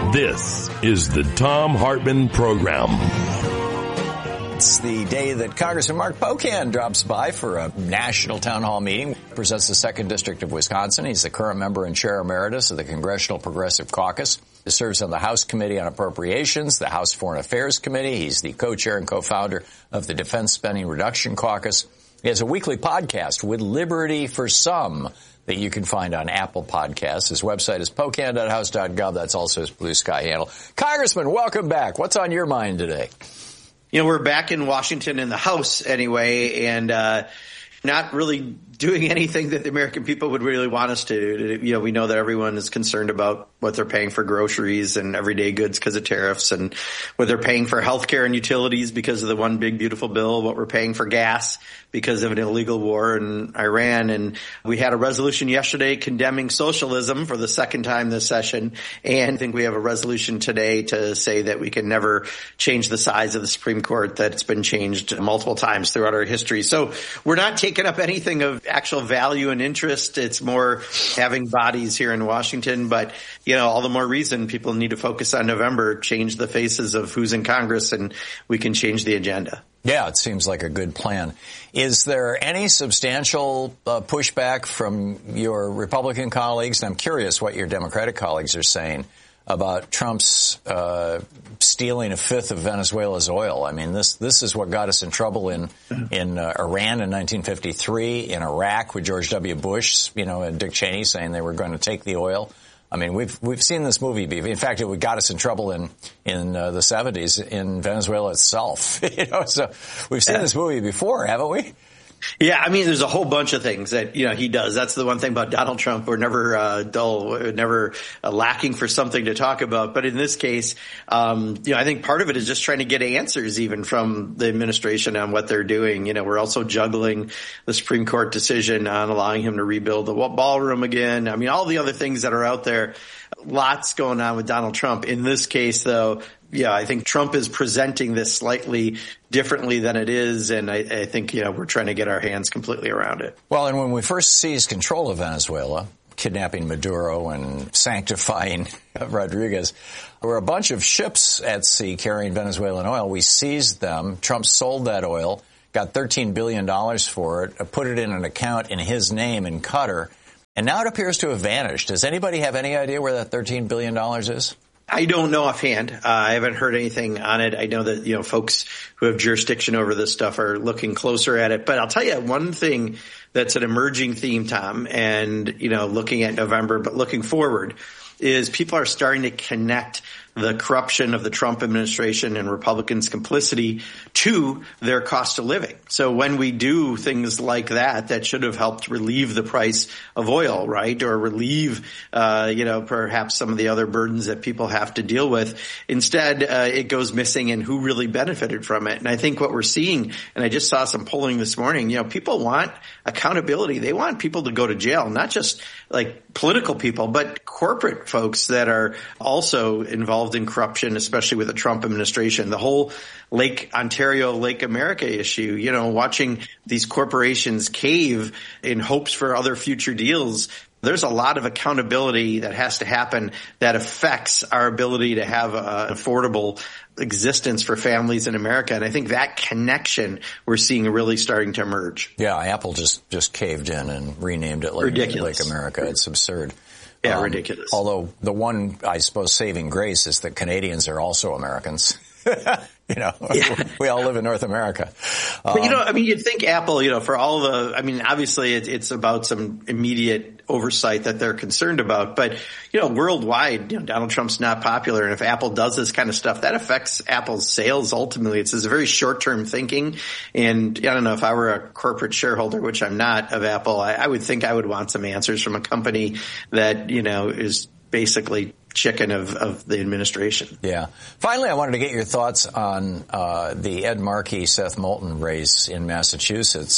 This is the Thom Hartmann Program. It's the day that Congressman Mark Pocan drops by for a national town hall meeting. Presents the 2nd District of Wisconsin. He's the current member and chair emeritus of the Congressional Progressive Caucus. He serves on the House Committee on Appropriations, the House Foreign Affairs Committee. He's the co-chair and co-founder of the Defense Spending Reduction Caucus. He has a weekly podcast, With Liberty for Some, that you can find on Apple Podcasts. His website is pocan.house.gov. That's also his Blue Sky handle. Congressman, welcome back. What's on your mind today? You know, we're back in Washington in the House anyway, and not really doing anything that the American people would really want us to. You know, we know that everyone is concerned about what they're paying for groceries and everyday goods because of tariffs, and what they're paying for health care and utilities because of the one big beautiful bill, what we're paying for gas because of an illegal war in Iran. And we had a resolution yesterday condemning socialism for the second time this session. And I think we have a resolution today to say that we can never change the size of the Supreme Court, that it's been changed multiple times throughout our history. So we're not taking up anything of actual value and interest. It's more having bodies here in Washington. But, you know, all the more reason people need to focus on November, change the faces of who's in Congress, and we can change the agenda. Yeah, it seems like a good plan. Is there any substantial pushback from your Republican colleagues? And I'm curious what your Democratic colleagues are saying about Trump's stealing a fifth of Venezuela's oil. I mean, this is what got us in trouble in Iran in 1953, in Iraq with George W. Bush, you know, and Dick Cheney saying they were going to take the oil. I mean, we've seen this movie. In fact, it got us in trouble in the 70s in Venezuela itself. You know, so we've seen this movie before, haven't we? Yeah, I mean, there's a whole bunch of things that, you know, he does. That's the one thing about Donald Trump. We're never dull. We're never lacking for something to talk about. But in this case, you know, I think part of it is just trying to get answers even from the administration on what they're doing. You know, we're also juggling the Supreme Court decision on allowing him to rebuild the ballroom again. I mean, all the other things that are out there. Lots going on with Donald Trump. In this case, though, yeah, I think Trump is presenting this slightly differently than it is, and I think, you know, we're trying to get our hands completely around it. Well, and when we first seized control of Venezuela, kidnapping Maduro and sanctifying Rodriguez, there were a bunch of ships at sea carrying Venezuelan oil. We seized them. Trump sold that oil, got $13 billion for it, put it in an account in his name in Qatar, and now it appears to have vanished. Does anybody have any idea where that $13 billion is? I don't know offhand. I haven't heard anything on it. I know that, you know, folks who have jurisdiction over this stuff are looking closer at it. But I'll tell you one thing that's an emerging theme, Tom, and, you know, looking at November, but looking forward, is people are starting to connect the corruption of the Trump administration and Republicans' complicity to their cost of living. So when we do things like that should have helped relieve the price of oil, right? Or relieve, you know, perhaps some of the other burdens that people have to deal with. Instead, it goes missing, and who really benefited from it. And I think what we're seeing, and I just saw some polling this morning, you know, people want accountability. They want people to go to jail, not just like political people, but corporate folks that are also involved in corruption, especially with the Trump administration. The whole Lake Ontario, Lake America issue, you know, watching these corporations cave in hopes for other future deals. There's a lot of accountability that has to happen that affects our ability to have an affordable existence for families in America. And I think that connection we're seeing really starting to emerge. Yeah, Apple just caved in and renamed it Lake America. It's absurd. Yeah, ridiculous. Although the one, I suppose, saving grace is that Canadians are also Americans. You know, yeah. We all live in North America. But, you know, I mean, you'd think Apple, you know, for all the, I mean, obviously it's about some immediate oversight that they're concerned about. But, you know, worldwide, you know, Donald Trump's not popular. And if Apple does this kind of stuff, that affects Apple's sales ultimately. It's a very short-term thinking. And I don't know, if I were a corporate shareholder, which I'm not, of Apple, I would think I would want some answers from a company that, you know, is basically chicken of the administration. Yeah. Finally, I wanted to get your thoughts on the Ed Markey, Seth Moulton race in Massachusetts.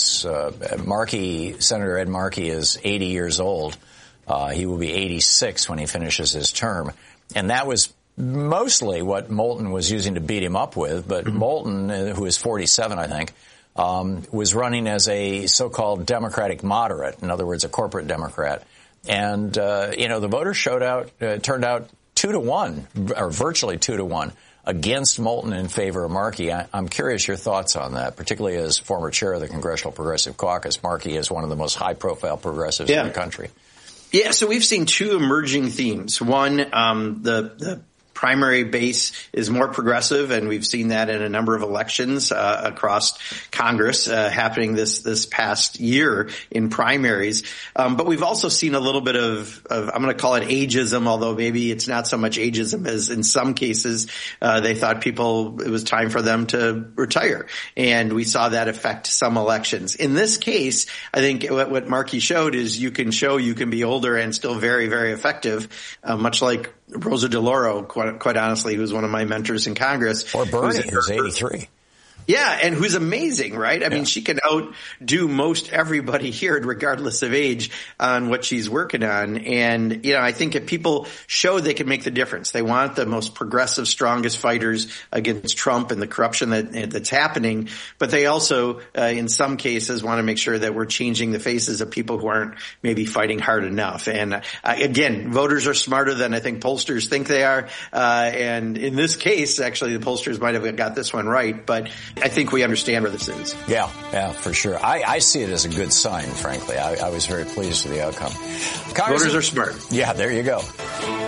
Senator Ed Markey is 80 years old. He will be 86 when he finishes his term. And that was mostly what Moulton was using to beat him up with. But Moulton, who is 47, I think, was running as a so-called Democratic moderate, in other words, a corporate Democrat. And, you know, the voters turned out 2-1, or virtually 2-1, against Moulton in favor of Markey. I'm curious your thoughts on that, particularly as former chair of the Congressional Progressive Caucus. Markey is one of the most high-profile progressives in the country. Yeah, so we've seen two emerging themes. One, the primary base is more progressive, and we've seen that in a number of elections across Congress happening this past year in primaries. But we've also seen a little bit of I'm going to call it ageism, although maybe it's not so much ageism as in some cases they thought it was time for them to retire, and we saw that affect some elections. In this case, I think what Markey showed is you can be older and still very, very effective, much like Rosa DeLauro, quite honestly, who's one of my mentors in Congress. Or Bernie, who's 83. Yeah, and who's amazing, right? I mean, she can outdo most everybody here, regardless of age, on what she's working on. And, I think if people show they can make the difference, they want the most progressive, strongest fighters against Trump and the corruption that's happening. But they also, in some cases, want to make sure that we're changing the faces of people who aren't maybe fighting hard enough. And again, voters are smarter than I think pollsters think they are. And in this case, actually, the pollsters might have got this one right. But I think we understand where this is. Yeah, for sure. I see it as a good sign, frankly. I was very pleased with the outcome. Voters are smart. Yeah, there you go.